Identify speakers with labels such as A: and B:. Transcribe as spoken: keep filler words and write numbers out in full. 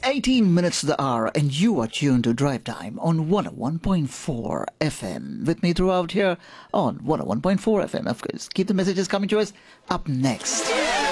A: eighteen minutes to the hour, and you are tuned to Drive Time on one oh one point four F M. With me throughout here on one oh one point four F M. Of course, keep the messages coming to us. Up next.